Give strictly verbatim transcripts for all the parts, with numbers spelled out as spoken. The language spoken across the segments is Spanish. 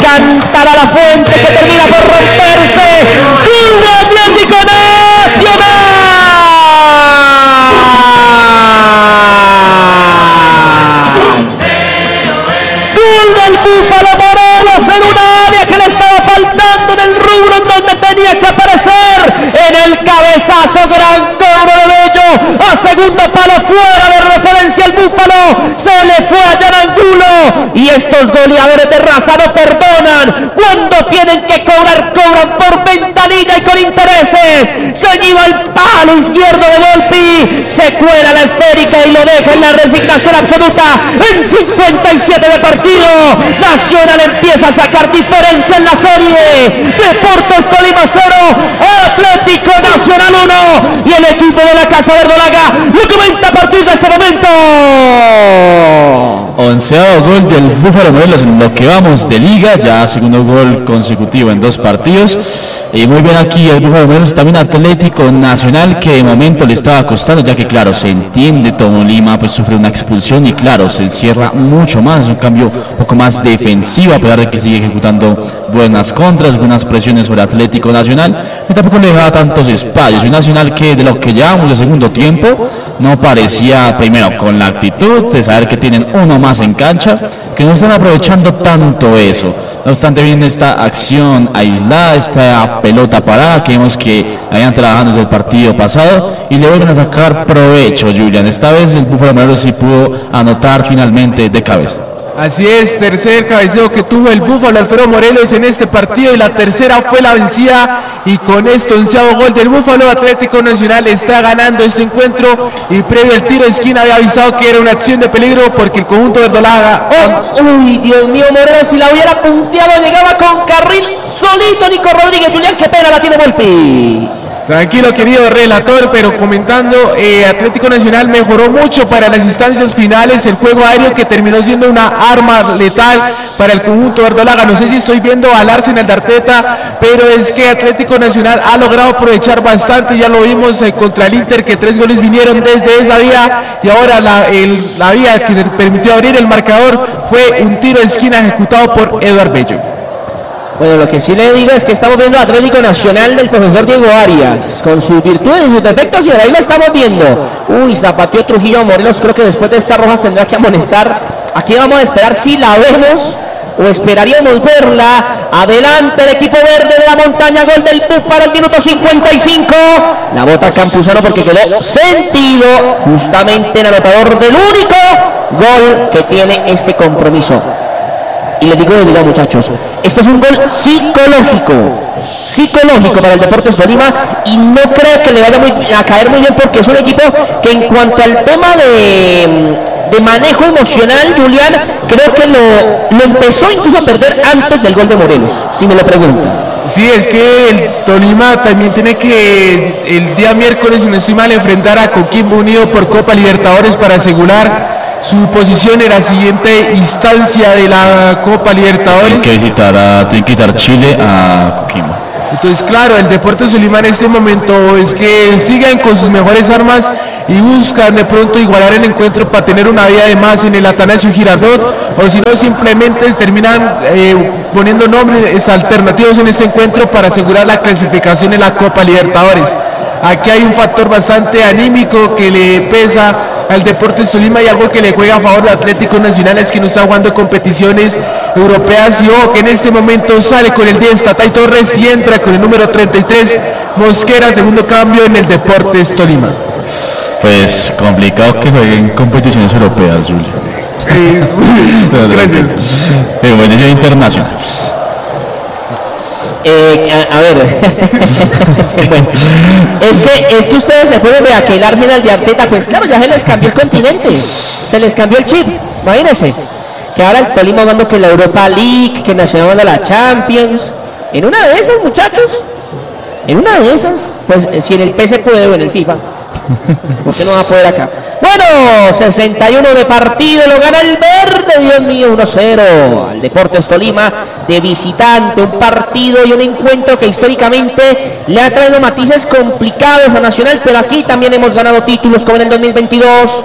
cantará la fuente que termina por romperse. ¡Gol de Atlético Nacional! ¡Gol del Búfalo Morelos en un área que le estaba faltando en el rubro en donde tenía que aparecer! En el cabezazo, gran cobro de Bello, a segundo palo, fuera de referencia el Búfalo, se le fue a Yarangulo, y estos goleadores de raza no perdonan. Cuando tienen que cobrar, cobran por ventanilla y con intereses. Seguido al palo izquierdo de Volpi, se cuela la esférica y lo deja en la resignación absoluta. En cincuenta y siete de partido, Nacional empieza a sacar diferencia en la serie. Deportes Tolima cero, Atlético Nacional uno, y el equipo de la Casa Verdolaga lo comenta a partir de este momento. Onceavo gol del Búfalo Morelos en lo que vamos de liga, ya segundo gol consecutivo en dos partidos. Y muy bien aquí el Búfalo Morelos, también Atlético Nacional, que de momento le estaba costando, ya que claro, se entiende, Tolima pues sufre una expulsión y claro, se encierra mucho más, un cambio un poco más defensivo, a pesar de que sigue ejecutando buenas contras, buenas presiones sobre Atlético Nacional, y tampoco le dejaba tantos espacios. Un Nacional que de lo que llevamos de segundo tiempo no parecía, primero con la actitud de saber que tienen uno más en cancha, que no están aprovechando tanto eso. No obstante, viene esta acción aislada, esta pelota parada que vemos que habían trabajado desde el partido pasado y le vuelven a sacar provecho, Julian. Esta vez el Búfalo Morelos sí pudo anotar finalmente de cabeza. Así es, tercer cabeceo que tuvo el Búfalo Alfredo Morelos en este partido, y la tercera fue la vencida, y con este onceavo gol del Búfalo, Atlético Nacional está ganando este encuentro, y previo al tiro de esquina había avisado que era una acción de peligro porque el conjunto verdolaga... Oh, uy, Dios mío, Morelos, si la hubiera punteado llegaba con carril solito Nico Rodríguez. Julián, qué pena la tiene Volpi. Tranquilo, querido relator, pero comentando, eh, Atlético Nacional mejoró mucho para las instancias finales, el juego aéreo que terminó siendo una arma letal para el conjunto verdolaga. No sé si estoy viendo al Arsenal de Arteta, pero es que Atlético Nacional ha logrado aprovechar bastante, ya lo vimos eh, contra el Inter, que tres goles vinieron desde esa vía, y ahora la, el, la vía que permitió abrir el marcador fue un tiro de esquina ejecutado por Eduard Bello. Bueno, lo que sí le digo es que estamos viendo Atlético Nacional del profesor Diego Arias, con sus virtudes y sus defectos, y ahí lo estamos viendo. Uy, zapateó Trujillo Morelos, creo que después de estas rojas tendrá que amonestar. Aquí vamos a esperar si la vemos, o esperaríamos verla. Adelante el equipo verde de la montaña, gol del Búfalo al minuto cincuenta y cinco. La bota Campuzano porque quedó sentido justamente el anotador del único gol que tiene este compromiso. Y les digo de verdad, muchachos, esto es un gol psicológico, psicológico para el Deportes Tolima, y no creo que le vaya muy, a caer muy bien, porque es un equipo que en cuanto al tema de, de manejo emocional, Julián, creo que lo, lo empezó incluso a perder antes del gol de Morelos, si me lo preguntan. Sí, es que el Tolima también tiene que el día miércoles, si no estoy mal, enfrentar a Coquimbo Unido por Copa Libertadores para asegurar su posición en la siguiente instancia de la Copa Libertadores. Tiene que visitar a, tiene que visitar Chile a Coquimbo. Entonces, claro, el Deportes Tolima en este momento es que sigan con sus mejores armas y buscan de pronto igualar el encuentro para tener una vía de más en el Atanasio Girardot, o si no, simplemente terminan eh, poniendo nombres alternativos en este encuentro para asegurar la clasificación en la Copa Libertadores. Aquí hay un factor bastante anímico que le pesa al Deportes Tolima, y algo que le juega a favor del Atlético Nacional es que no está jugando competiciones europeas, y ojo que en este momento sale con el diez Tatay Torres y entra con el número treinta y tres Mosquera, segundo cambio en el Deportes Tolima. Pues complicado que jueguen competiciones europeas, Julio. Sí, gracias. Pero bueno, internacional. Eh, a, a ver, bueno, es que es que ustedes se fueron de aquel Arsenal de Arteta, pues claro, ya se les cambió el continente, se les cambió el chip, imagínense, que ahora el Tolima hablando que la Europa League, que Nacional de la Champions, en una de esas, muchachos, en una de esas, pues si en el P S puede o en el FIFA, ¿por qué no va a poder acá? Bueno, sesenta y uno de partido, lo gana el verde, Dios mío, uno cero al Deportes Tolima de visitante, un partido y un encuentro que históricamente le ha traído matices complicados a Nacional, pero aquí también hemos ganado títulos como en el dos mil veintidós,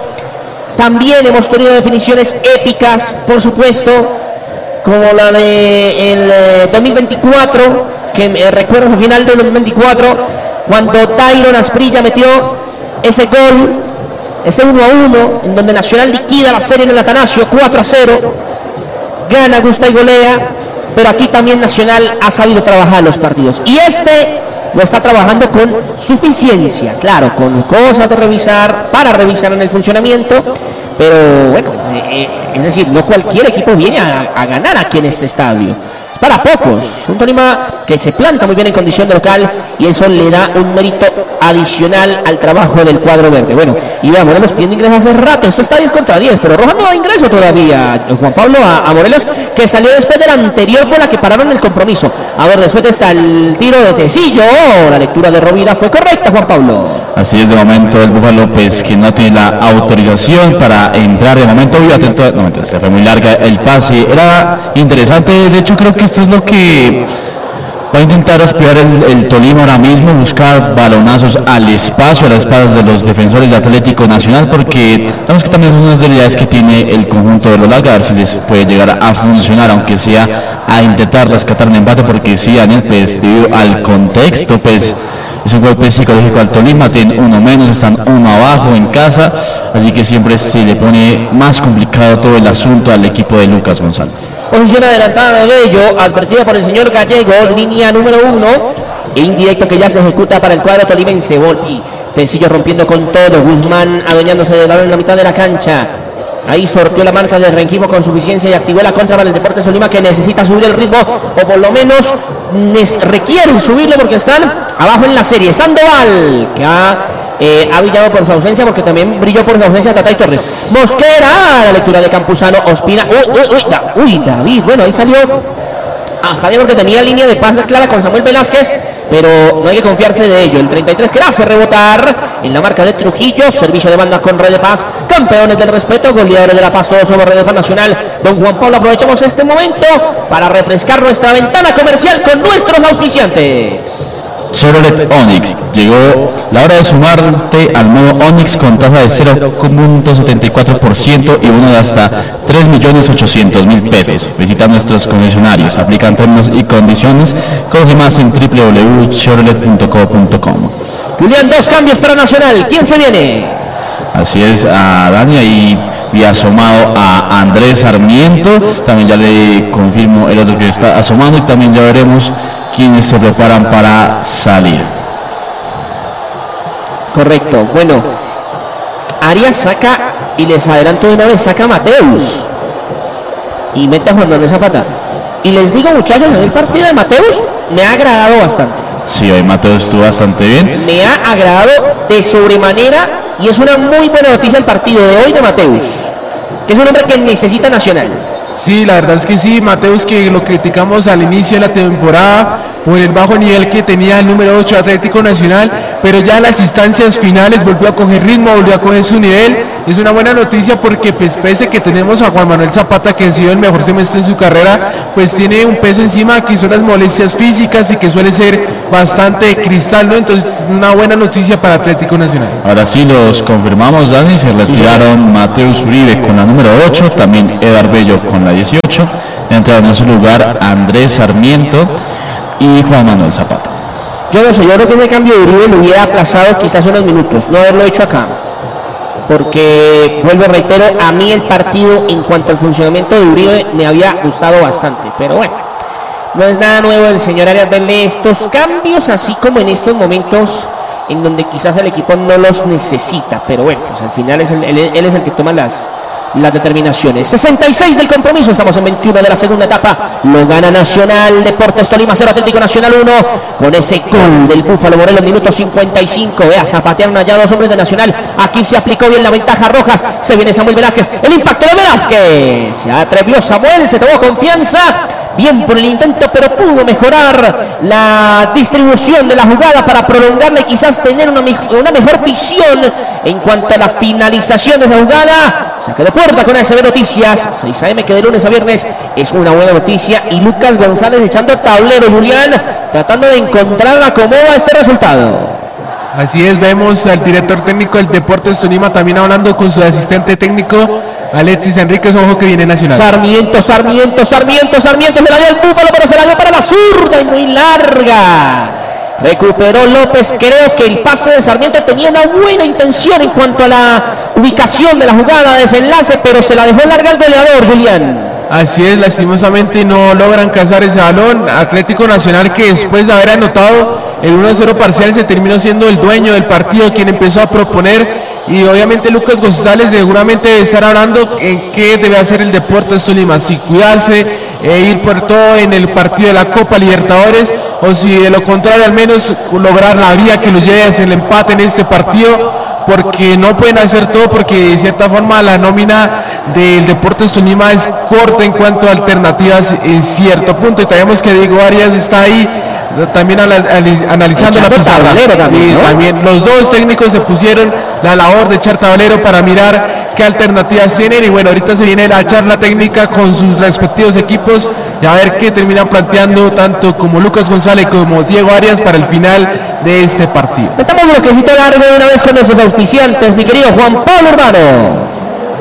también hemos tenido definiciones épicas, por supuesto, como la de el eh, dos mil veinticuatro, que me recuerdo al final del dos mil veinticuatro, cuando Tyron Asprilla metió ese gol, ese uno a uno, en donde Nacional liquida la serie en el Atanasio, cuatro a cero, gana, gusta y golea, pero aquí también Nacional ha sabido trabajar los partidos. Y este lo está trabajando con suficiencia, claro, con cosas de revisar, para revisar en el funcionamiento, pero bueno, eh, es decir, no cualquier equipo viene a, a ganar aquí en este estadio. Para pocos, es un Tolima que se planta muy bien en condición de local y eso le da un mérito adicional al trabajo del cuadro verde. Bueno, y veamos, Morelos pidiendo ingreso hace rato, esto está diez contra diez, pero Rojas no da ingreso todavía, Juan Pablo, a, a Morelos, que salió después del anterior por la que pararon el compromiso. A ver, después está el tiro de Tecillo, la lectura de Rovira fue correcta, Juan Pablo. Así es, de momento el Búfalo López, que no tiene la autorización para entrar, de momento muy atento, no, se fue muy larga el pase, era interesante, de hecho creo que esto es lo que va a intentar aspirar el, el Tolima ahora mismo, buscar balonazos al espacio, a las espaldas de los defensores de Atlético Nacional, porque sabemos que también son unas debilidades que tiene el conjunto de los Laga, a ver si les puede llegar a funcionar, aunque sea a intentar rescatar un empate, porque sí, Daniel, pues debido al contexto, pues es un golpe psicológico al Tolima, tienen uno menos, están uno abajo en casa, así que siempre se le pone más complicado todo el asunto al equipo de Lucas González. Posición adelantada de Bello, advertida por el señor Gallego, línea número uno, indirecto que ya se ejecuta para el cuadro tolimense. Volpi, Tecillo rompiendo con todo, Guzmán adueñándose del balón en la mitad de la cancha. Ahí sorteó la marca del Renquismo con suficiencia y activó la contra para el Deportes Tolima, que necesita subir el ritmo, o por lo menos requieren subirlo porque están abajo en la serie. Sandoval, que ha, eh, ha brillado por su ausencia, porque también brilló por su ausencia Tatay Torres. Mosquera, la lectura de Campuzano, Ospina. Uy, uy, uy, da, uy, David, bueno, ahí salió. Ah, está bien porque tenía línea de pase clara con Samuel Velázquez, pero no hay que confiarse de ello. El treinta y tres que la hace rebotar en la marca de Trujillo, servicio de banda con Red de Paz, campeones del respeto, goleadores de la Paz, todos somos Red de Paz Nacional. Don Juan Pablo, aprovechamos este momento para refrescar nuestra ventana comercial con nuestros auspiciantes. Chevrolet Onix, llegó la hora de sumarte al nuevo Onix con tasa de cero punto setenta y cuatro por ciento y uno de hasta tres millones ochocientos mil pesos. Visita nuestros concesionarios, aplican términos y condiciones, conoce más en w w w punto chevrolet punto co punto com. Julián, dos cambios para Nacional, ¿quién se viene? Así es, a Dani y, y asomado a Andrés Sarmiento, también ya le confirmo el otro que está asomando y también ya veremos quienes se preparan para salir. Correcto, bueno, Arias saca y les adelanto de una vez, saca a Mateus y mete a Juan Manuel Zapata. Y les digo, muchachos, el partido de Mateus me ha agradado bastante. Sí, hoy Mateus estuvo bastante bien. Me ha agradado de sobremanera y es una muy buena noticia el partido de hoy de Mateus, que es un hombre que necesita Nacional. Sí, la verdad es que sí, Mateus, que lo criticamos al inicio de la temporada por el bajo nivel que tenía el número ocho Atlético Nacional, pero ya en las instancias finales volvió a coger ritmo, volvió a coger su nivel. Es una buena noticia porque pues, pese que tenemos a Juan Manuel Zapata, que ha sido el mejor semestre en su carrera, pues tiene un peso encima que son las molestias físicas y que suele ser bastante cristal, ¿no? Entonces una buena noticia para Atlético Nacional. Ahora sí los confirmamos, Dani, se retiraron Mateus Uribe con la número ocho, también Edar Bello con la dieciocho, entraron en su lugar Andrés Sarmiento y Juan Manuel Zapata. Yo no sé, yo creo que ese cambio de Uribe lo hubiera aplazado quizás unos minutos, no haberlo hecho acá. Porque, vuelvo, reitero, a mí el partido en cuanto al funcionamiento de Uribe me había gustado bastante. Pero bueno, no es nada nuevo el señor Arias verle estos cambios, así como en estos momentos en donde quizás el equipo no los necesita. Pero bueno, pues al final es el, él, él es el que toma las... las determinaciones. sesenta y seis del compromiso, estamos en veintiuno de la segunda etapa, lo gana Nacional, Deportes Tolima cero, Atlético Nacional uno, con ese gol del Búfalo Morelos, minuto cincuenta y cinco, vea, zapatearon allá dos hombres de Nacional, aquí se aplicó bien la ventaja Rojas, se viene Samuel Velázquez, el impacto de Velázquez, se atrevió Samuel, se tomó confianza, bien por el intento, pero pudo mejorar la distribución de la jugada para prolongarla y quizás tener una, una mejor visión en cuanto a la finalización de la jugada. Saque de puerta con A S B Noticias, seis a eme, que de lunes a viernes es una buena noticia. Y Lucas González echando tablero, Julián, tratando de encontrar la acomoda a este resultado. Así es, vemos al director técnico del Deportes Tolima también hablando con su asistente técnico Alexis Enríquez, ojo que viene Nacional. Sarmiento, Sarmiento, Sarmiento, Sarmiento, se la dio el Búfalo, pero se la dio para la zurda y muy larga. Recuperó López, creo que el pase de Sarmiento tenía una buena intención en cuanto a la ubicación de la jugada, desenlace, pero se la dejó larga el goleador, Julián. Así es, lastimosamente no logran cazar ese balón. Atlético Nacional, que después de haber anotado el uno a cero parcial se terminó siendo el dueño del partido, quien empezó a proponer, y obviamente Lucas González seguramente debe estar hablando en qué debe hacer el Deportes Tolima, si cuidarse e ir por todo en el partido de la Copa Libertadores, o si de lo contrario al menos lograr la vía que los lleve hacia el empate en este partido, porque no pueden hacer todo, porque de cierta forma la nómina del Deportes Tolima es corta en cuanto a alternativas en cierto punto, y sabemos que Diego Arias está ahí también analizando la pizarra. También, sí, ¿no? también los dos técnicos se pusieron la labor de echar tablero para mirar qué alternativas tienen, y bueno, ahorita se viene la charla técnica con sus respectivos equipos y a ver qué terminan planteando tanto como Lucas González como Diego Arias para el final de este partido. Estamos un bloquecito largo de una vez con nuestros auspiciantes, mi querido Juan Pablo Urbano.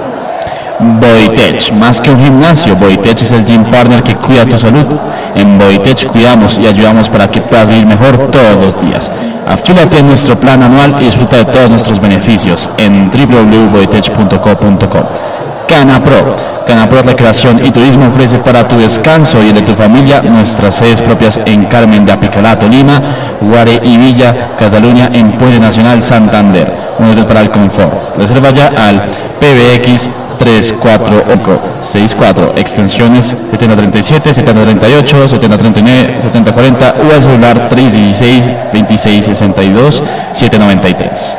Bodytech, más que un gimnasio, Bodytech es el gym partner que cuida tu salud. En Bodytech cuidamos y ayudamos para que puedas vivir mejor todos los días. Afílate en nuestro plan anual y disfruta de todos nuestros beneficios en w w w punto bodytech punto co punto com. Canapro, Canapro Recreación y Turismo ofrece para tu descanso y el de tu familia nuestras sedes propias en Carmen de Apicalá, Tolima, Guare y Villa, Cataluña, en Puente Nacional, Santander. Un hotel para el confort. Reserva ya al P B X tres cuatro seis cuatro, extensiones setenta treinta y siete, setenta treinta y ocho, setenta treinta y nueve, setenta cuarenta o al celular tres dieciséis, veintiséis sesenta y dos, setecientos noventa y tres.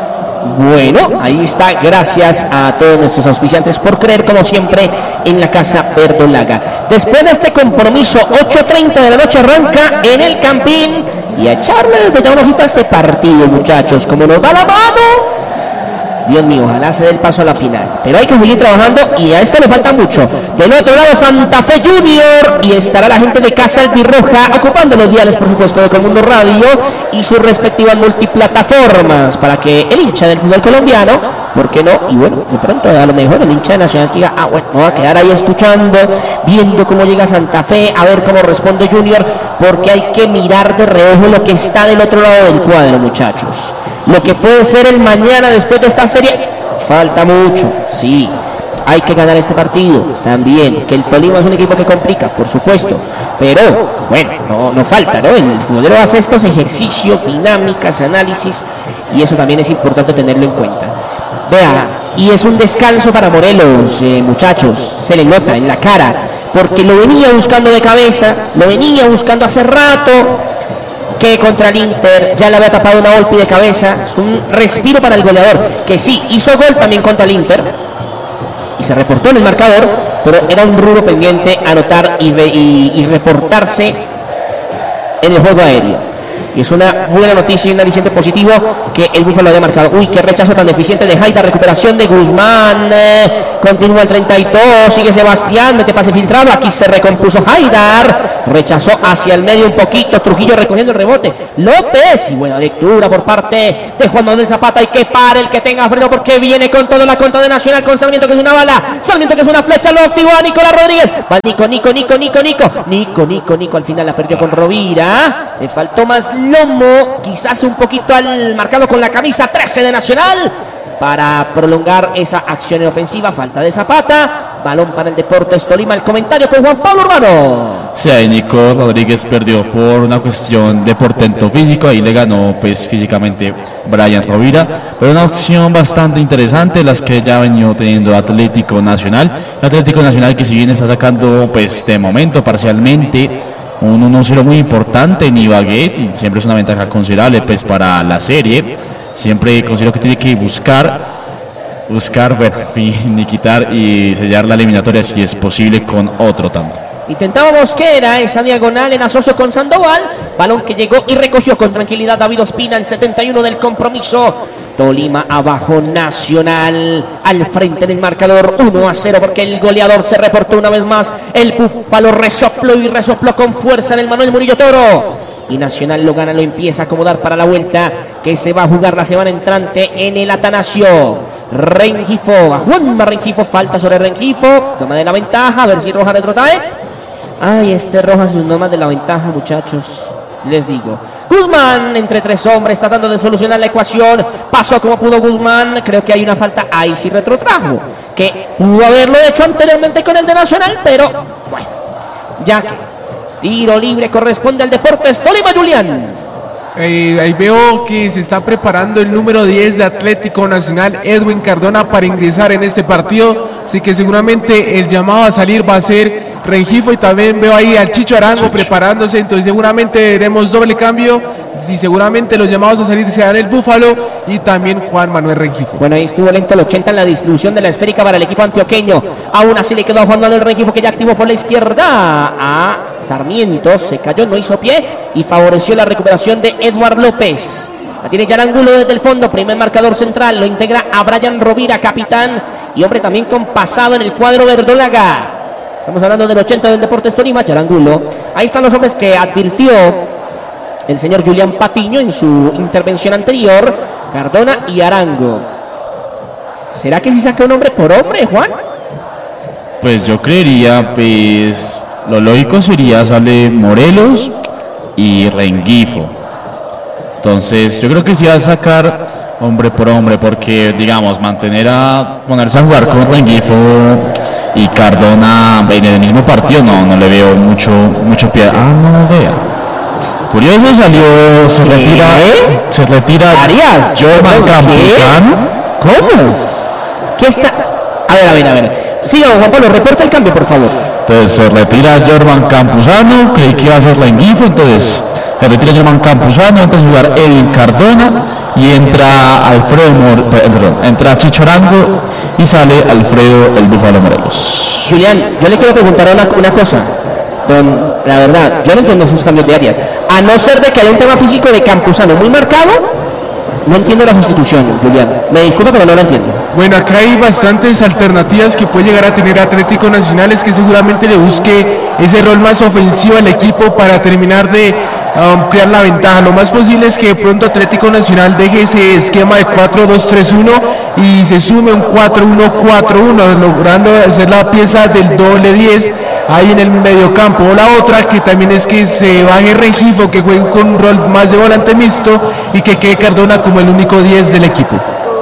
Bueno, ahí está, gracias a todos nuestros auspiciantes por creer como siempre en la Casa Verdolaga. Después de este compromiso, ocho treinta de la noche arranca en el Campín, y a echarle desde ya un ojito a este partido, muchachos, como nos va la mano. Dios mío, ojalá se dé el paso a la final, pero hay que seguir trabajando y a esto le falta mucho. Del otro lado, Santa Fe Junior, y estará la gente de Casa Albirroja ocupando los diales, por supuesto, de Colmundo Radio y sus respectivas multiplataformas para que el hincha del fútbol colombiano, ¿por qué no? Y bueno, de pronto a lo mejor el hincha de Nacional que diga, ah, bueno, me voy a quedar ahí escuchando, viendo cómo llega Santa Fe, a ver cómo responde Junior, porque hay que mirar de reojo lo que está del otro lado del cuadro, muchachos. Lo que puede ser el mañana después de esta serie, falta mucho, sí, hay que ganar este partido también, que el Tolima es un equipo que complica, por supuesto, pero bueno, no, no falta, ¿no? El futbolero hace estos ejercicios, dinámicas, análisis, y eso también es importante tenerlo en cuenta. Vea, y es un descanso para Morelos, eh, muchachos, se le nota en la cara, porque lo venía buscando de cabeza, lo venía buscando hace rato, que contra el Inter ya le había tapado una golpe de cabeza, un respiro para el goleador, que sí, hizo gol también contra el Inter y se reportó en el marcador, pero era un rubro pendiente anotar y, y, y reportarse en el juego aéreo. Y es una buena noticia y un aliciente positivo que el Búfalo haya marcado. Uy, qué rechazo tan deficiente de Haidar, recuperación de Guzmán, eh, continúa el treinta y dos, sigue Sebastián, mete pase filtrado, aquí se recompuso Haidar, rechazó hacia el medio un poquito, Trujillo recogiendo el rebote, López, y buena lectura por parte de Juan Manuel Zapata, y que pare el que tenga freno porque viene con toda la contra de Nacional, con Sarmiento que es una bala, Sarmiento que es una flecha, lo activó a Nicolás Rodríguez, va Nico, Nico, Nico, Nico, Nico, Nico, Nico, Nico, al final la perdió con Rovira, le faltó más lomo, quizás un poquito al marcado con la camisa trece de Nacional para prolongar esa acción ofensiva. Falta de Zapata, balón para el Deportes Tolima. El comentario con Juan Pablo Urbano. Sí, ahí Nico Rodríguez perdió por una cuestión de portento físico, ahí le ganó pues físicamente Brian Rovira, pero una opción bastante interesante las que ya ha venido teniendo Atlético Nacional. Atlético Nacional que si bien está sacando pues de momento parcialmente un uno cero muy importante en Ibagué, y siempre es una ventaja considerable pues para la serie. Siempre considero que tiene que buscar buscar bueno, ni quitar y sellar la eliminatoria si es posible con otro tanto. Intentaba Mosquera esa diagonal en asocio con Sandoval, balón que llegó y recogió con tranquilidad David Ospina, el setenta y uno del compromiso. Tolima abajo, Nacional al frente del marcador uno a cero, porque el goleador se reportó una vez más. El Búfalo resopló y resopló con fuerza en el Manuel Murillo Toro, y Nacional lo gana, lo empieza a acomodar para la vuelta que se va a jugar la semana entrante en el Atanasio. Rengifo, a Juanma Rengifo, falta sobre Rengifo, toma de la ventaja, a ver si Roja retrotrae. Ay, este Rojas no más de la ventaja, muchachos. Les digo. Guzmán entre tres hombres tratando de solucionar la ecuación. Pasó como pudo Guzmán. Creo que hay una falta. Ahí sí retrotrajo. Que pudo haberlo hecho anteriormente con el de Nacional, pero bueno. Ya que tiro libre corresponde al Deportes Tolima, Julián. Eh, ahí veo que se está preparando el número diez de Atlético Nacional, Edwin Cardona, para ingresar en este partido. Así que seguramente el llamado a salir va a ser Rengifo, y también veo ahí al Chicho Arango Chicho. preparándose. Entonces seguramente veremos doble cambio y seguramente los llamados a salir serán el Búfalo y también Juan Manuel Rengifo. Bueno, ahí estuvo lento el ochenta en la distribución de la esférica para el equipo antioqueño. Aún así le quedó a Juan Manuel Rengifo, que ya activó por la izquierda a Sarmiento. Se cayó, no hizo pie y favoreció la recuperación de Eduard López. La tiene Yarangulo desde el fondo, primer marcador central, lo integra a Brian Rovira, capitán y hombre también con pasado en el cuadro verdolaga. Estamos hablando del ochenta del Deportes Tolima, Yarangulo. Ahí están los hombres que advirtió el señor Julián Patiño en su intervención anterior, Cardona y Arango. ¿Será que si saca un hombre por hombre, Juan? Pues yo creería, pues lo lógico sería sale Morelos y Rengifo. Entonces yo creo que sí va a sacar hombre por hombre, porque digamos mantener a ponerse a jugar con Rengifo y Cardona en el mismo partido no, no le veo mucho mucho pie. Ah, no vea. Curioso, salió, se retira, ¿Eh? se retira Arias, Jorman Campuzano. ¿Cómo? ¿Qué está? A ver, a ver, a ver. Siga, Juan Pablo, reporta el cambio, por favor. Entonces se retira Jorman Campuzano, creí que iba a ser Rengifo, entonces se retira Jorman Campuzano, entra a jugar Edwin Cardona y entra Alfredo Mor perdón, entra Chicho Arango y sale Alfredo el Búfalo Morelos. Julián, yo le quiero preguntar una, una cosa. Don, la verdad, yo no entiendo sus cambios de áreas. A no ser de que haya un tema físico de Campuzano muy marcado, no entiendo la sustitución, Julián. Me disculpa, pero no la entiendo. Bueno, acá hay bastantes alternativas que puede llegar a tener Atlético Nacional, es que seguramente le busque ese rol más ofensivo al equipo para terminar de ampliar la ventaja. Lo más posible es que de pronto Atlético Nacional deje ese esquema de cuatro dos tres uno y se sume un cuatro uno cuatro uno, logrando hacer la pieza del doble diez ahí en el mediocampo. O la otra que también es que se baje Rengifo, que juegue con un rol más de volante mixto y que quede Cardona como el único diez del equipo.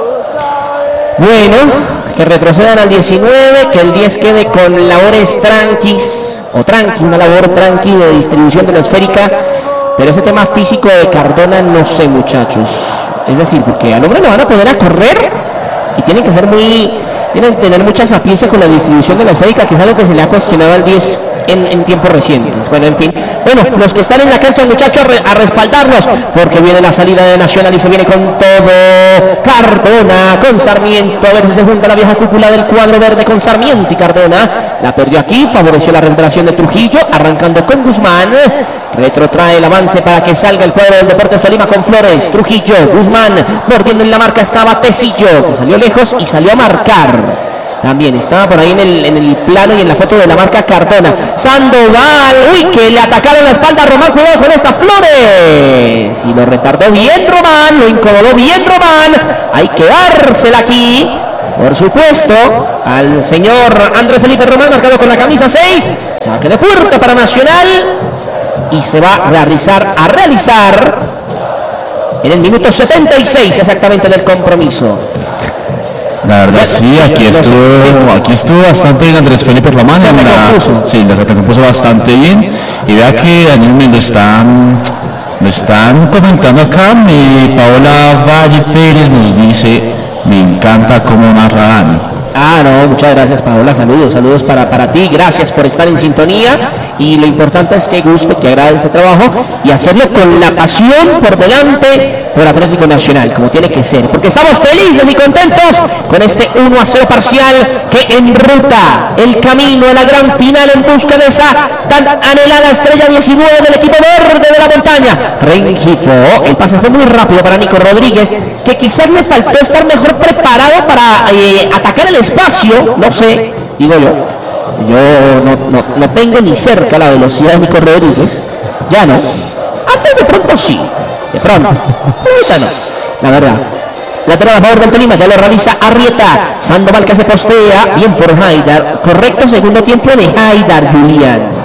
Bueno, que retrocedan al diecinueve, que el diez quede con labores tranquis, o tranqui, una labor tranqui de distribución de la esférica, pero ese tema físico de Cardona no sé, muchachos. Es decir, porque al hombre lo van a poder a correr y tienen que ser muy, tienen que tener mucha sapiencia con la distribución de la esférica, que es algo que se le ha cuestionado al diez en, en tiempos recientes. Bueno, en fin. Bueno, los que están en la cancha, muchachos, a, re, a respaldarlos, porque viene la salida de Nacional y se viene con todo. Cardona con Sarmiento, a ver si se junta la vieja cúpula del cuadro verde con Sarmiento y Cardona. La perdió aquí, favoreció la recuperación de Trujillo, arrancando con Guzmán. Retrotrae el avance para que salga el cuadro del Deportes Tolima con Flores, Trujillo, Guzmán, mordiendo en la marca estaba Tecillo, que salió lejos y salió a marcar. También estaba por ahí en el, en el plano y en la foto de la marca Cardona. Sandoval, uy, que le atacaron la espalda a Román, cuidado con esta, Flores. Y lo retardó bien Román, lo incomodó bien Román. Hay que dársela aquí, por supuesto, al señor Andrés Felipe Román, marcado con la camisa seis. Saque de puerta para Nacional. Y se va a realizar, a realizar en el minuto setenta y seis exactamente del compromiso. La verdad sí, aquí estuvo, aquí estuvo bastante bien Andrés Felipe Román. Se recompuso. Sí, le recompuso bastante bien. Y vea que Daniel me lo están, lo están comentando acá. Y Paola Valle Pérez nos dice, me encanta cómo narra Dani. Ah, no, muchas gracias Paola, saludos, saludos para, para ti, gracias por estar en sintonía y lo importante es que guste, que agrade este trabajo y hacerlo con la pasión por delante por Atlético Nacional, como tiene que ser, porque estamos felices y contentos con este uno a cero parcial que enruta el camino a la gran final en busca de esa tan anhelada estrella diecinueve del equipo verde de la montaña. Rengifo, el pase fue muy rápido para Nico Rodríguez, que quizás le faltó estar mejor preparado para eh, atacar el espacio, no sé, digo yo, yo no, no, no tengo ni cerca la velocidad de Nico Rodríguez, ya no, antes de pronto sí, de pronto, ahorita no, la verdad. Lateral a favor del Tolima, ya lo realiza Arrieta, Sandoval que se postea, bien por Haidar, correcto segundo tiempo de Haidar, Julián.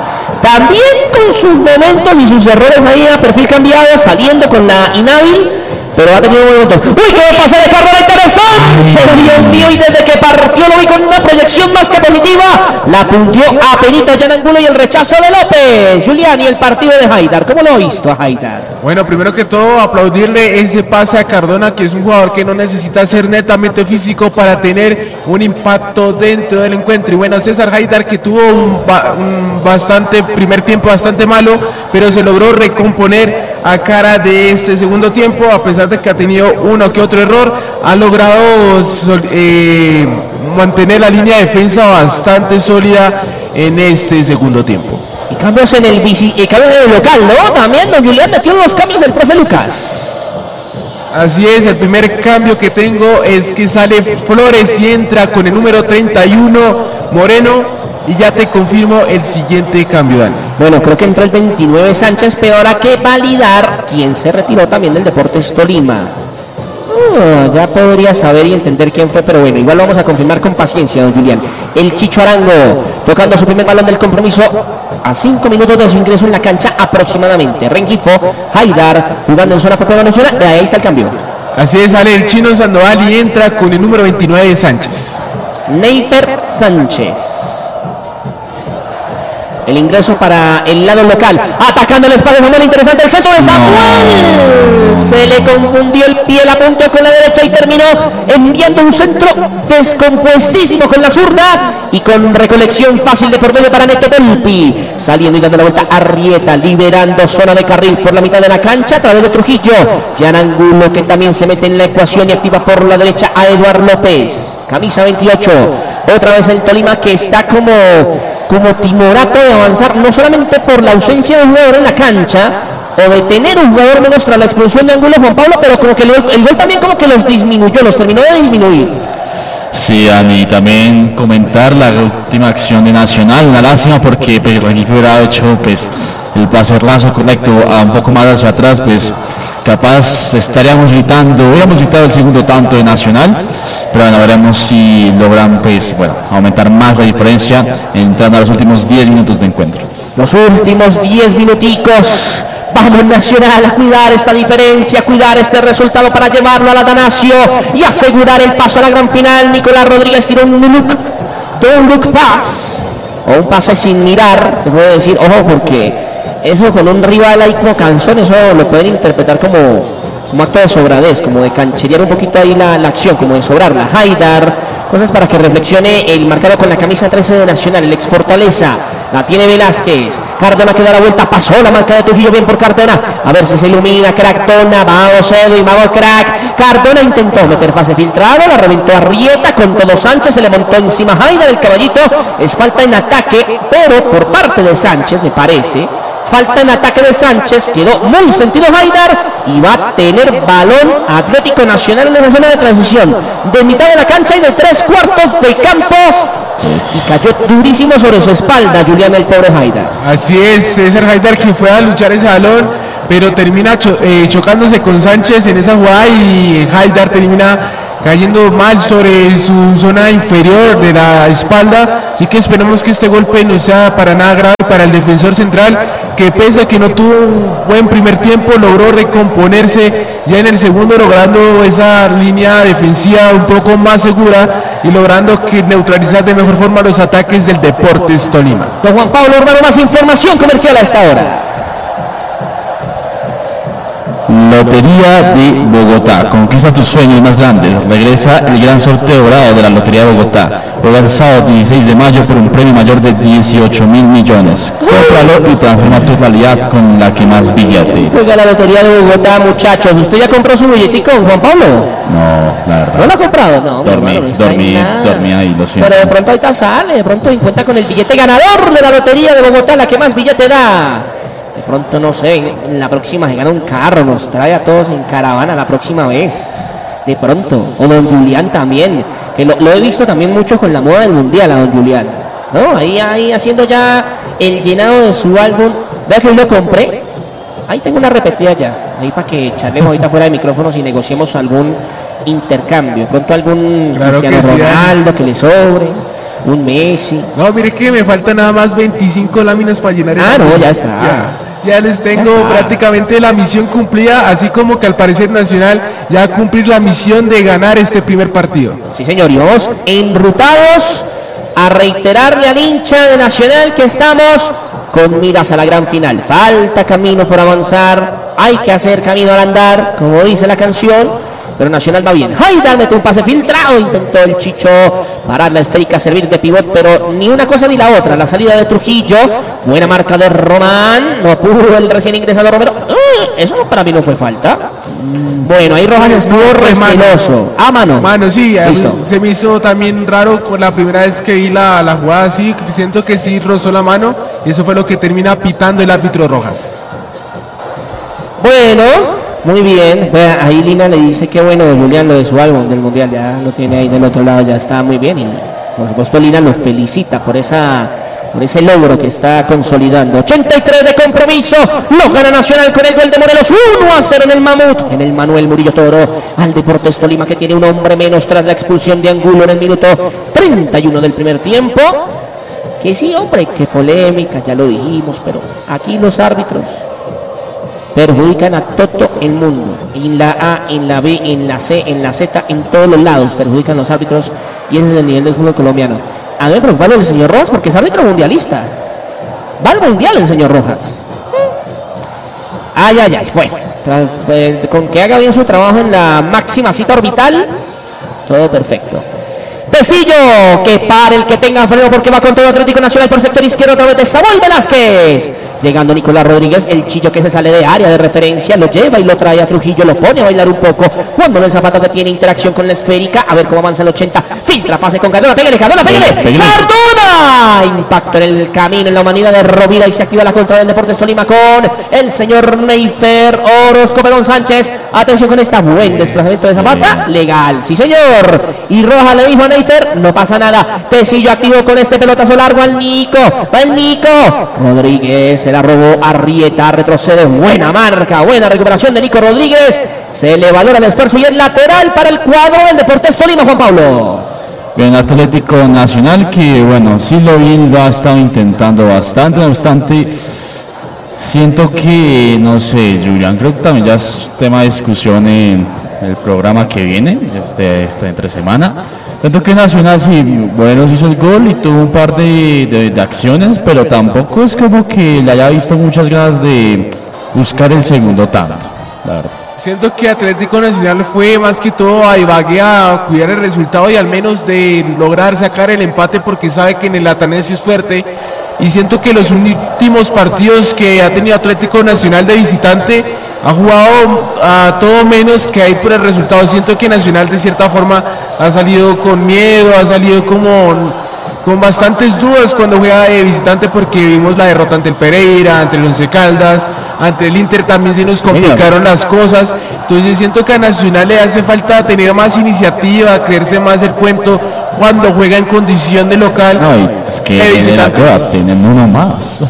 también con sus momentos y sus errores ahí a perfil cambiado, saliendo con la inhábil, pero ha tenido un buen momento. ¡Uy, qué pase de Cardona interesante! Dios mío, y desde que partió lo vi con una proyección más que positiva, la puntió a Penito Jan Angulo y el rechazo de López. Julián, y el partido de Haidar, ¿cómo lo ha visto a Haidar? Bueno, primero que todo, aplaudirle ese pase a Cardona, que es un jugador que no necesita ser netamente físico para tener un impacto dentro del encuentro. Y bueno, César Haidar, que tuvo un, ba un bastante primer tiempo bastante malo, pero se logró recomponer a cara de este segundo tiempo, a pesar de que ha tenido uno que otro error, ha logrado eh, mantener la línea de defensa bastante sólida en este segundo tiempo. Y cambios en el bici, y cambios en el local, ¿no? También don Julián metió dos cambios el profe Lucas. Así es, el primer cambio que tengo es que sale Flores y entra con el número treinta y uno Moreno. Y ya te confirmo el siguiente cambio, Dani. Bueno, creo que entró el veintinueve Sánchez, pero habrá que validar quién se retiró también del Deportes Tolima. Oh, ya podría saber y entender quién fue, pero bueno, igual lo vamos a confirmar con paciencia, don Julián. El Chicho Arango, tocando su primer balón del compromiso a cinco minutos de su ingreso en la cancha aproximadamente. Rengifo, Haidar, jugando en zona propia de Venezuela, de ahí está el cambio. Así es, sale el chino Sandoval y entra con el número veintinueve Sánchez. Neifer Sánchez. El ingreso para el lado local, atacando el espacio, Samuel, interesante el centro de Samuel, no. Se le confundió el pie, la apuntó con la derecha y terminó enviando un centro descompuestísimo con la zurda y con recolección fácil de por medio para Neto Volpi, saliendo y dando la vuelta a Arrieta, liberando zona de carril por la mitad de la cancha a través de Trujillo. Jan Angulo, que también se mete en la ecuación y activa por la derecha a Eduard López, camisa veintiocho. Otra vez el Tolima, que está como, como timorato de avanzar, no solamente por la ausencia de un jugador en la cancha, o de tener un jugador menos tras la expulsión de Angulo, Juan Pablo, pero como que el, el gol también como que los disminuyó, los terminó de disminuir. Sí, Dani, también comentar la última acción de Nacional, una lástima porque pues, Rengifo hubiera hecho pues, el pase lazo correcto a un poco más hacia atrás, pues capaz estaríamos gritando, hubiéramos gritado el segundo tanto de Nacional, pero bueno, veremos si logran pues, bueno, aumentar más la diferencia entrando a los últimos diez minutos de encuentro. Los últimos diez minuticos. Vamos Nacional a cuidar esta diferencia, a cuidar este resultado para llevarlo al Atanasio y asegurar el paso a la gran final. Nicolás Rodríguez tiró un look, un look pass, o un pase sin mirar, se puede decir, ojo, porque eso con un rival ahí como Canzón, eso lo pueden interpretar como, como acto de sobradez, como de cancherear un poquito ahí la, la acción, como de sobrarla. Haidar, cosas para que reflexione el marcado con la camisa trece de Nacional, el ex Fortaleza. La tiene Velázquez, Cardona que da la vuelta, pasó la marca de Trujillo, bien por Cardona, a ver si se ilumina, Crack-tona, vamos Edu y vamos Crack. Cardona intentó meter fase filtrado, la reventó a Arrieta, con todo Sánchez, se le montó encima Haidar, el caballito, es falta en ataque, pero por parte de Sánchez, me parece, falta en ataque de Sánchez, quedó muy sentido Haidar y va a tener balón Atlético Nacional en esa zona de transición, de mitad de la cancha y de tres cuartos de campo. Y cayó durísimo sobre su espalda Julián, el pobre Haidar. Así es, César Haidar, que fue a luchar ese balón, pero termina cho eh, chocándose con Sánchez en esa jugada y Haidar termina cayendo mal sobre su zona inferior de la espalda, así que esperemos que este golpe no sea para nada grave para el defensor central, que pese a que no tuvo un buen primer tiempo, logró recomponerse ya en el segundo, logrando esa línea defensiva un poco más segura y logrando que neutralizar de mejor forma los ataques del Deportes Tolima. Don Juan Pablo Urbano, más información comercial a esta hora. Lotería de Bogotá, conquista tus sueños más grandes. Regresa el gran sorteo dorado de la Lotería de Bogotá. Juega el sábado dieciséis de mayo por un premio mayor de dieciocho mil millones. Cómpralo y transforma tu realidad con la que más billete. Juega la Lotería de Bogotá, muchachos. ¿Usted ya compró su billetico, Juan Pablo? No, la verdad. ¿No lo ha comprado? No, dormí, hermano, no dormí, dormí ahí, lo siento. Pero de pronto ahorita sale, de pronto encuentra con el billete ganador de la Lotería de Bogotá, la que más billete da. De pronto, no sé, en la próxima se gana un carro, nos trae a todos en caravana la próxima vez. De pronto. O don Julián también, que lo, lo he visto también mucho con la moda del mundial, a don Julián. ¿No? Ahí, ahí haciendo ya el llenado de su álbum. Vea que hoy lo compré. Ahí tengo una repetida ya. Ahí para que charlemos ahorita fuera de micrófonos y negociemos algún intercambio. De pronto algún claro Cristiano que sí, Ronaldo que le sobre. un Messi. No, mire que me faltan nada más veinticinco láminas para llenar el Ah, no, ya está. Ya, ya les tengo Ya está. prácticamente la misión cumplida, así como que al parecer Nacional ya va a cumplir la misión de ganar este primer partido. Sí, señor, y vamos enrutados a reiterarle al hincha de Nacional que estamos con miras a la gran final. Falta camino por avanzar, hay que hacer camino al andar, como dice la canción, pero Nacional va bien. ¡Ay, mete un pase filtrado! Intentó el Chicho parar la esférica, servir de pivot, pero ni una cosa ni la otra. La salida de Trujillo, buena marca de Román, no pudo el recién ingresado Romero. ¡Uh! Eso para mí no fue falta. Bueno, ahí Rojas estuvo receloso. A mano. Mano, sí, a mí Listo. se me hizo también raro con la primera vez que vi la, la jugada así, siento que sí rozó la mano, y eso fue lo que termina pitando el árbitro Rojas. Bueno, muy bien. Vea, ahí Lina le dice que bueno, Julián, lo de su álbum del Mundial, ya lo tiene ahí del otro lado, ya está muy bien. Y por supuesto Lina lo felicita por esa por ese logro que está consolidando. ochenta y tres de compromiso, lo gana Nacional con el gol de Morelos, uno a cero en el Mamut, en el Manuel Murillo Toro, al Deportes Tolima, que tiene un hombre menos tras la expulsión de Angulo en el minuto treinta y uno del primer tiempo. Que sí, hombre, qué polémica, ya lo dijimos, pero aquí los árbitros perjudican a todo el mundo, en la A, en la B, en la C, en la Z, en todos los lados perjudican los árbitros, y ese es el nivel del fútbol colombiano. A ver, preocuparlo el señor Rojas, porque es árbitro mundialista, va al mundial el señor Rojas. Ay, ay, ay, bueno, tras, eh, con que haga bien su trabajo en la máxima cita orbital, todo perfecto. Tecillo, que pare el que tenga freno, porque va con todo Atlético Nacional por sector izquierdo a través de Samuel Velázquez. Llegando Nicolás Rodríguez, el Chillo que se sale de área de referencia, lo lleva y lo trae a Trujillo, lo pone a bailar un poco. Cuando el Zapata que tiene interacción con la esférica, a ver cómo avanza el ochenta. Filtra, pase con Cardona, pégale, Cardona, pégale. ¡Cardona! Impacto en el camino, en la humanidad de Rovira, y se activa la contra del Deportes Tolima con el señor Neifer Orozco Perón Sánchez. Atención con esta buen desplazamiento de Zapata, legal, sí señor. Y Roja le dijo a Neifer, no pasa nada. Tecillo activo con este pelotazo largo al Nico, va el Nico. Rodríguez se la robó, Arrieta, retrocede, buena marca, buena recuperación de Nico Rodríguez. Se le valora el esfuerzo y el lateral para el cuadro del Deportes Tolima, Juan Pablo. Bien, Atlético Nacional que, bueno, sí lo bien lo ha estado intentando bastante, no obstante, siento que, no sé, Julián, creo que también ya es tema de discusión en el programa que viene, este, esta entre semana. Siento que Nacional sí, bueno, hizo el gol y tuvo un par de, de, de acciones, pero tampoco es como que le haya visto muchas ganas de buscar el segundo tanto, la verdad. Siento que Atlético Nacional fue más que todo a Ibagué a cuidar el resultado y al menos de lograr sacar el empate, porque sabe que en el Atanasio es fuerte, y siento que los últimos partidos que ha tenido Atlético Nacional de visitante ha jugado a todo menos que hay por el resultado. Siento que Nacional de cierta forma ha salido con miedo, ha salido como con bastantes dudas cuando juega de visitante, porque vimos la derrota ante el Pereira, ante el Once Caldas, ante el Inter también se nos complicaron las cosas. Entonces siento que a Nacional le hace falta tener más iniciativa, creerse más el cuento cuando juega en condición de local. No, es que de en la cueva tienen uno más.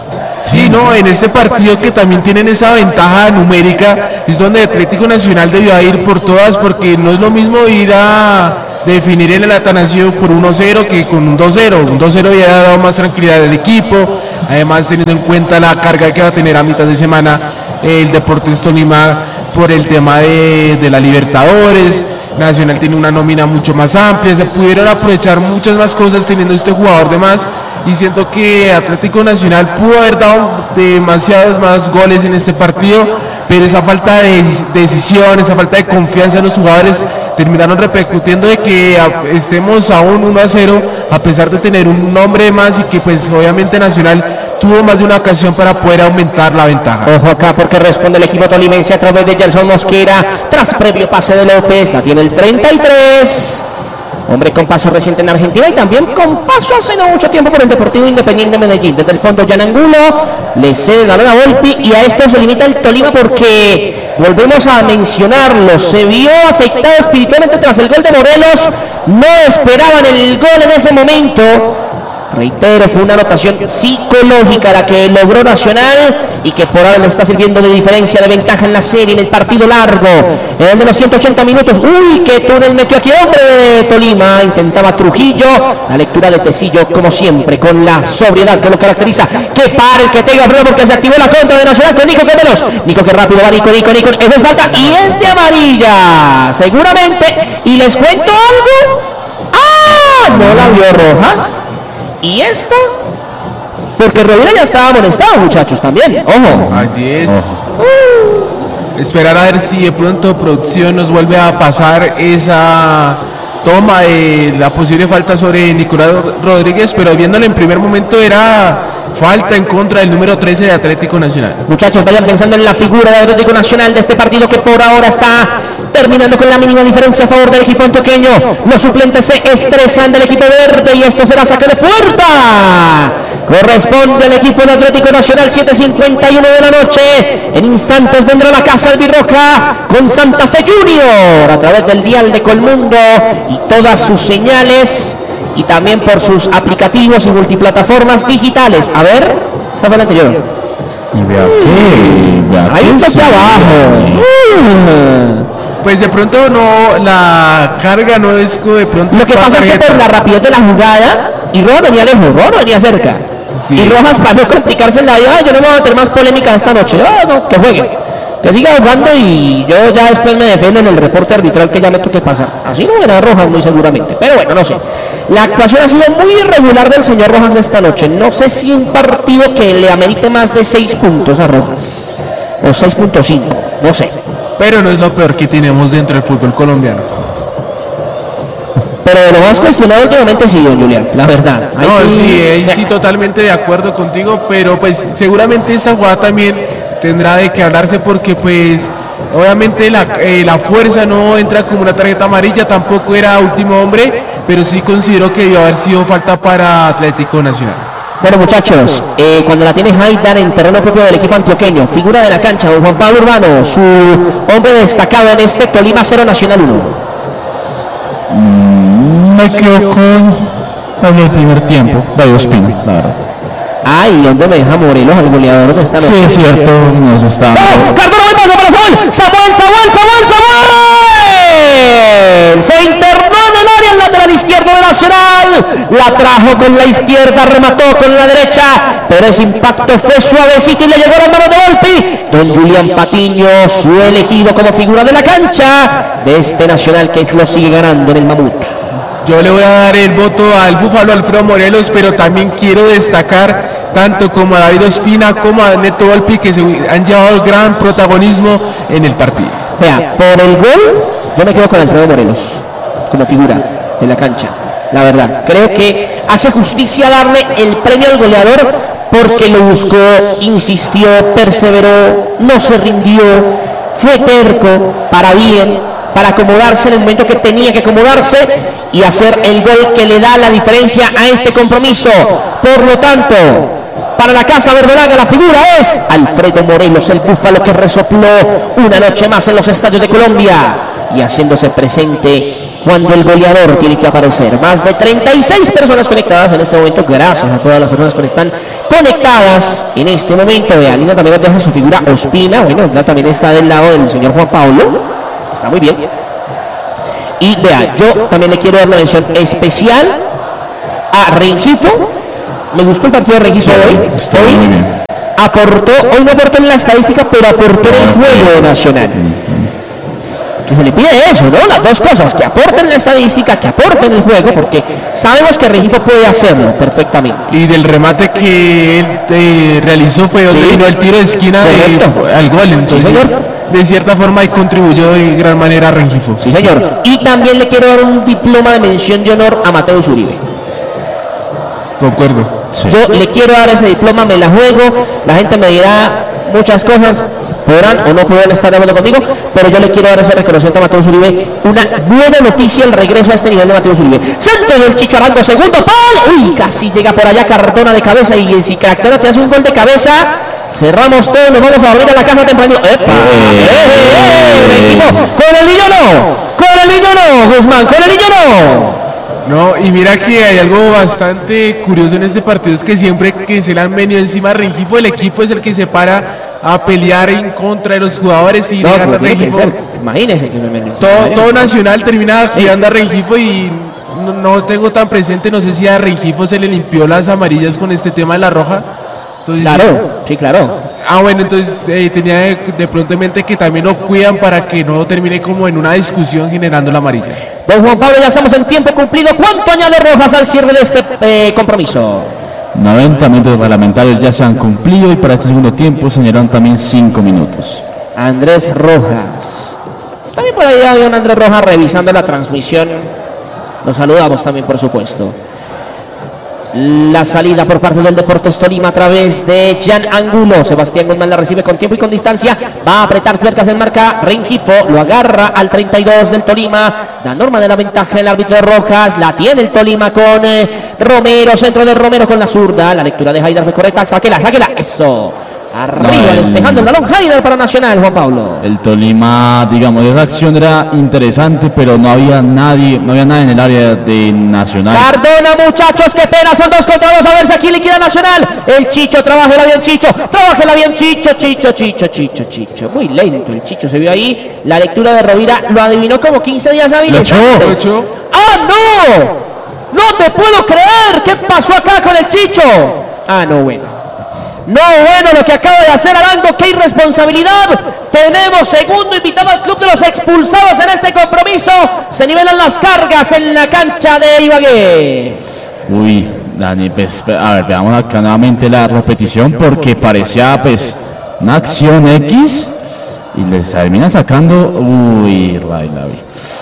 Sí, no, en este partido que también tienen esa ventaja numérica, es donde Atlético Nacional debió ir por todas, porque no es lo mismo ir a definir en el Atanasio por uno cero que con un dos cero. Un dos cero ya ha dado más tranquilidad al equipo, además teniendo en cuenta la carga que va a tener a mitad de semana el Deportes Tolima por el tema de, de la Libertadores. Nacional tiene una nómina mucho más amplia, se pudieron aprovechar muchas más cosas teniendo este jugador de más, y siento que Atlético Nacional pudo haber dado demasiados más goles en este partido, pero esa falta de decisión, esa falta de confianza en los jugadores terminaron repercutiendo de que estemos aún uno a cero, a pesar de tener un nombre más, y que pues obviamente Nacional tuvo más de una ocasión para poder aumentar la ventaja. Ojo acá, porque responde el equipo tolimense a través de Gerson Mosquera, tras previo pase de López, la tiene el treinta y tres. Hombre con paso reciente en Argentina y también con paso hace no mucho tiempo por el Deportivo Independiente Medellín. Desde el fondo Jan Angulo le cede la lona a Volpi, y a esto se limita el Tolima porque, volvemos a mencionarlo, se vio afectado espiritualmente tras el gol de Morelos. No esperaban el gol en ese momento, Reitero, fue una anotación psicológica la que logró Nacional y que por ahora le está sirviendo de diferencia, de ventaja en la serie, en el partido largo. En el de los ciento ochenta minutos, uy, qué túnel metió aquí, hombre de Tolima. Intentaba Trujillo, la lectura de Tecillo, como siempre, con la sobriedad que lo caracteriza. Que pare, que tenga frío porque se activó la contra de Nacional con Nico, que veloz. Nico, que rápido va, Nico, Nico, Nico. Eso es falta y es de amarilla, seguramente. Y les cuento algo. ¡Ah! No la vio Rojas. Y esta, porque Rovira ya estaba amonestado, muchachos, también, ojo. Así es. Uh. Esperar a ver si de pronto producción nos vuelve a pasar esa toma de la posible falta sobre Nicolás Rodríguez, pero viéndolo en primer momento era falta en contra del número trece de Atlético Nacional. Muchachos, vayan pensando en la figura de Atlético Nacional de este partido que por ahora está terminando con la mínima diferencia a favor del equipo antioqueño. Los suplentes se estresan del equipo verde y esto será saque de puerta. Corresponde al equipo de Atlético Nacional, siete cincuenta y uno de la noche. En instantes vendrá la casa albirroja con Santa Fe Junior a través del dial de Colmundo y todas sus señales y también por sus aplicativos y multiplataformas digitales. A ver, esta fue la anterior. Hay un toque abajo. Pues de pronto no, la carga no es de pronto. Lo que pasa es que por la rapidez de la jugada, y Rojas venía lejos, Rojas venía cerca. Sí. Y Rojas, para no complicarse en la vida, yo no me voy a meter más polémica esta noche. Oh, no, que juegue, que siga jugando y yo ya después me defiendo en el reporte arbitral que ya me toque pasar. Así no era Rojas muy seguramente, pero bueno, no sé. La actuación ha sido muy irregular del señor Rojas esta noche. No sé si un partido que le amerite más de seis puntos a Rojas, o seis punto cinco, no sé. Pero no es lo peor que tenemos dentro del fútbol colombiano. Pero de lo más cuestionado últimamente sí, don Julián, la verdad. Ahí no, sí, sí, ahí sí, totalmente de acuerdo contigo, pero pues seguramente esta jugada también tendrá de que hablarse porque pues obviamente la, eh, la fuerza no entra como una tarjeta amarilla, tampoco era último hombre, pero sí considero que debió haber sido falta para Atlético Nacional. Bueno, muchachos, eh, cuando la tiene Haidar en terreno propio del equipo antioqueño, figura de la cancha, don Juan Pablo Urbano, su hombre destacado en este Tolima cero Nacional uno. Mm, me quedo con el primer tiempo, David Ospina, la verdad. Ay, ¿dónde me deja Morelos, el goleador de esta noche? Sí, es cierto, nos está... ¡Oh! ¡Cardona, buen paso para Samuel! ¡Samuel, Samuel, Samuel, Samuel! Se internó en el área, el lateral izquierdo de Nacional. La trajo con la izquierda, remató con la derecha, pero ese impacto fue suavecito y le llegó a las manos de Volpi. Don Julián Patiño, su elegido como figura de la cancha de este Nacional que lo sigue ganando en el Mamut. Yo le voy a dar el voto al Búfalo Alfredo Morelos, pero también quiero destacar tanto como a David Ospina como a Neto Volpi, que se han llevado gran protagonismo en el partido. Vea, por el gol, yo me quedo con Alfredo Morelos como figura de la cancha. La verdad, creo que hace justicia darle el premio al goleador porque lo buscó, insistió, perseveró, no se rindió, fue terco, para bien, para acomodarse en el momento que tenía que acomodarse y hacer el gol que le da la diferencia a este compromiso. Por lo tanto, para la Casa Verdolaga la figura es Alfredo Morelos, el búfalo que resopló una noche más en los estadios de Colombia y haciéndose presente cuando el goleador tiene que aparecer. Más de treinta y seis personas conectadas en este momento, gracias a todas las personas que están conectadas en este momento. Vea, Lina también deja su figura Ospina, bueno, ya también está del lado del señor Juan Pablo. Está muy bien. Y vea, yo también le quiero dar una mención especial a Rengifo. Me gustó el partido de Rengifo sí, hoy. Está hoy muy bien. Aportó, hoy no aportó en la estadística, pero aportó en el juego de Nacional. Que se le pide eso, ¿no? Las dos cosas, que aporten la estadística, que aporten el juego, porque sabemos que Rengifo puede hacerlo perfectamente. Y del remate que él eh, realizó fue donde sí, vino el tiro de esquina de, al gol, entonces... Sí, de cierta forma y contribuyó de gran manera a Rengifo. Sí, señor. Y también le quiero dar un diploma de mención de honor a Mateo Uribe. Concuerdo. Sí. Yo le quiero dar ese diploma, me la juego. La gente me dirá muchas cosas, podrán o no podrán estar de acuerdo conmigo, pero yo le quiero dar ese reconocimiento a Mateo Uribe. Una buena noticia el regreso a este nivel de Mateo Uribe. Centro del Chicho Arango, segundo pal. Uy, casi llega por allá Cardona de cabeza y si Caractera te hace un gol de cabeza. Cerramos todo, nos vamos a abrir a la casa temprano. ¡Epa! ¡Eh, eh, eh! ¡Con el niño no! ¡Con el niño no, Guzmán! ¡Con el niño no! No, y mira que hay algo bastante curioso en este partido, es que siempre que se le han venido encima a Rengifo, el equipo es el que se para a pelear en contra de los jugadores y No, le gana pues, tiene que Rengifo. ser. Imagínense que me me- Todo, todo Nacional termina cuidando a Rengifo y no, no tengo tan presente, no sé si a Rengifo se le limpió las amarillas con este tema de la roja. Entonces, Claro, sí, claro. Ah, bueno, entonces eh, tenía de, de pronto en mente que también lo cuidan para que no termine como en una discusión generando la amarilla. Don Juan Pablo, ya estamos en tiempo cumplido. ¿Cuánto añade Rojas al cierre de este eh, compromiso? noventa minutos reglamentarios ya se han cumplido y para este segundo tiempo se añadieron también cinco minutos. Andrés Rojas. También por ahí había un Andrés Rojas revisando la transmisión. Los saludamos también, por supuesto. La salida por parte del Deportes Tolima a través de Jan Angulo. Sebastián Guzmán la recibe con tiempo y con distancia. Va a apretar tuercas en marca. Rengifo lo agarra al treinta y dos del Tolima. La norma de la ventaja del árbitro Rojas. La tiene el Tolima con eh, Romero. Centro de Romero con la zurda. La lectura de Haidar fue correcta. Sáquela, sáquela. Eso. Arriba, No, el- despejando el balón. Haidar para Nacional, Juan Pablo. El Tolima, digamos, esa acción era interesante, pero no había nadie, no había nadie en el área de Nacional. Cardona, muchachos, qué pena, son dos contra dos, a ver si aquí liquida Nacional. El Chicho, trabájela bien, Chicho, trabájela bien, Chicho, Chicho, Chicho, Chicho, Chicho. Muy lento el Chicho, se vio ahí. La lectura de Rovira lo adivinó como quince días hábiles. Lo echó, antes. lo echó. ¡Ah, no! ¡No te puedo creer! ¿Qué pasó acá con el Chicho? Ah, no, bueno. No, bueno, lo que acaba de hacer Arango, qué irresponsabilidad. Tenemos segundo invitado al club de los expulsados en este compromiso. Se nivelan las cargas en la cancha de Ibagué. Uy, Dani, pues, a ver, veamos acá nuevamente la repetición porque parecía, pues, una acción X y les termina sacando. Uy, Ray Lavi.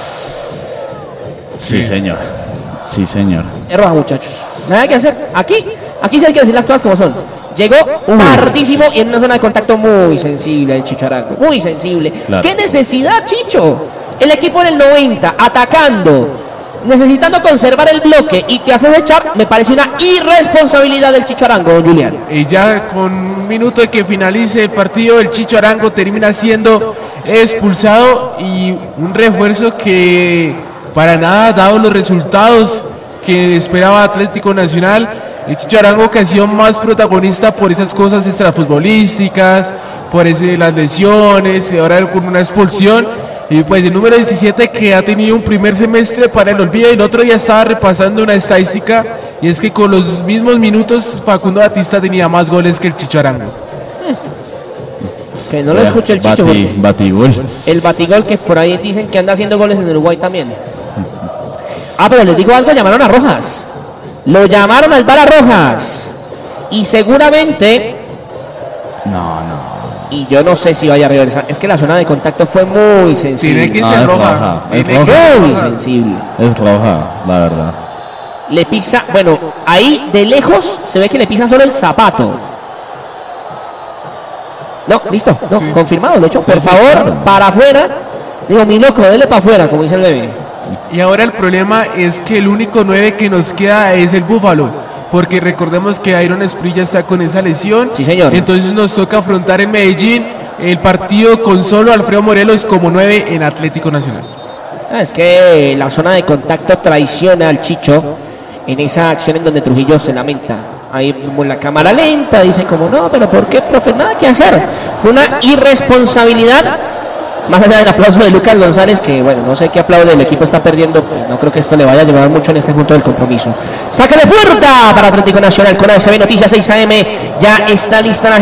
Sí, señor. Sí, señor. Es roja, muchachos. Nada que hacer. Aquí, aquí sí hay que decir las cosas como son. Llegó tardísimo y en una zona de contacto muy sensible el Chicho Arango. Muy sensible. Claro. ¿Qué necesidad, Chicho? El equipo en el noventa, atacando, necesitando conservar el bloque y te haces echar, me parece una irresponsabilidad del Chicho Arango, don Julián. Y ya con un minuto de que finalice el partido, el Chicho Arango termina siendo expulsado y un refuerzo que para nada ha dado los resultados que esperaba Atlético Nacional. El Chicho Arango que ha sido más protagonista por esas cosas extrafutbolísticas, por ese, las lesiones, y ahora con una expulsión. Y pues el número diecisiete que ha tenido un primer semestre para el olvido, y el otro ya estaba repasando una estadística, y es que con los mismos minutos Facundo Batista tenía más goles que el Chicho Arango. Que no lo escuche el Chicho. Bati, porque batigol. el batigol que por ahí dicen que anda haciendo goles en Uruguay también. Ah, pero les digo algo, llamaron a Rojas. Lo llamaron al bar a Rojas. Y seguramente, No, no. y yo no sé si vaya a regresar, es que la zona de contacto fue muy Tiene sensible. que No, ser es roja. roja, es Tiene que roja. ser Muy roja. sensible. Es roja, la verdad. Le pisa, bueno, ahí de lejos se ve que le pisa solo el zapato. No, listo, no, Sí. confirmado, lo hecho. Por sí, favor, claro. para afuera. Digo, mi loco, dele para afuera, como dice el bebé. Y ahora el problema es que el único nueve que nos queda es el Búfalo, porque recordemos que Iron Esprilla está con esa lesión. Sí, señor. Entonces nos toca afrontar en Medellín el partido con solo Alfredo Morelos como nueve en Atlético Nacional. Ah, es que la zona de contacto traiciona al Chicho en esa acción en donde Trujillo se lamenta. Ahí como la cámara lenta, dice como, no, pero ¿por qué, profe? Nada que hacer. Fue una irresponsabilidad. Más allá del aplauso de Lucas González, que bueno, no sé qué aplaude, el equipo está perdiendo, pues no creo que esto le vaya a llevar mucho en este punto del compromiso. Saque de puerta para Atlético Nacional con A S B Noticias seis A M, ya está lista la